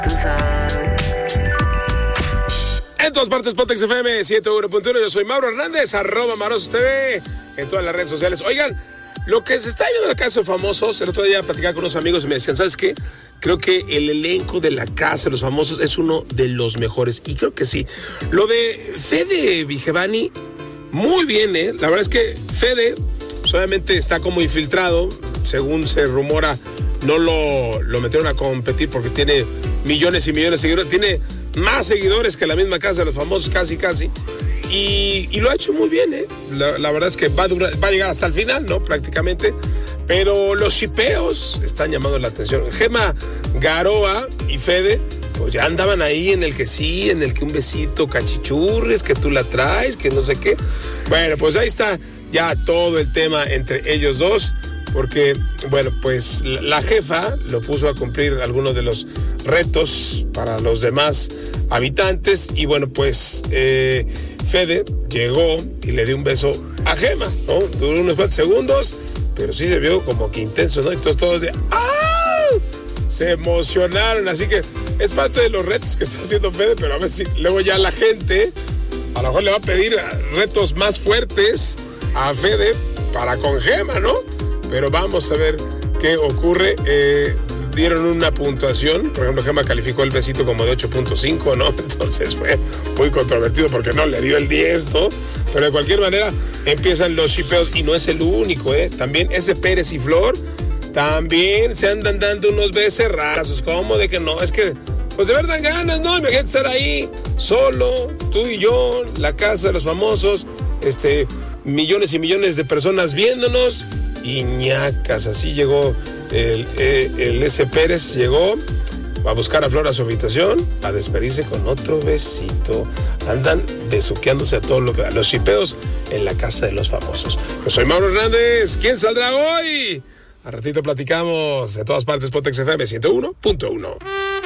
En todas partes, Pontex FM 101.1. Yo soy Mauro Hernández, @MarosTV en todas las redes sociales. Oigan, lo que se está viendo en la Casa de Famosos, el otro día platicaba con unos amigos y me decían, ¿sabes qué? Creo que el elenco de la Casa de los Famosos es uno de los mejores. Y creo que sí. Lo de Fede Vigevani, muy bien, ¿eh? La verdad es que Fede solamente está como infiltrado, según se rumora. No lo metieron a competir porque tiene millones y millones de seguidores. Tiene más seguidores que la misma Casa de los Famosos, casi. Y lo ha hecho muy bien, ¿eh? La verdad es que va a llegar hasta el final, ¿no? Prácticamente. Pero los shipeos están llamando la atención. Gemma Garoa y Fede, pues ya andaban ahí en el que sí, en el que un besito, cachichurres, que tú la traes, que no sé qué. Bueno, pues ahí está ya todo el tema entre ellos dos. Porque, bueno, pues la jefa lo puso a cumplir algunos de los retos para los demás habitantes. Y bueno, pues Fede llegó y le dio un beso a Gemma, ¿no? Duró unos cuantos segundos, pero sí se vio como que intenso, ¿no? Entonces todos se emocionaron. Así que es parte de los retos que está haciendo Fede, pero a ver si luego ya la gente a lo mejor le va a pedir retos más fuertes a Fede para con Gemma, ¿no? Pero vamos a ver qué ocurre. Dieron una puntuación. Por ejemplo, Gemma calificó el besito como de 8.5, ¿no? Entonces fue muy controvertido porque no le dio el 10, ¿no? Pero de cualquier manera empiezan los shipeos y no es el único, ¿eh? También ese Pérez y Flor también se andan dando unos becerrazos. ¿Cómo de que no? Es que, pues de verdad ganas, ¿no? Imagínate estar ahí solo, tú y yo, la Casa de los Famosos, millones y millones de personas viéndonos. Y ñacas, así llegó el S. Pérez, llegó a buscar a Flor a su habitación, a despedirse con otro besito. Andan besuqueándose a todos los shipeos en la Casa de los Famosos. Yo soy Mauro Hernández. ¿Quién saldrá hoy? A ratito platicamos. De todas partes, Pontex FM 101.1.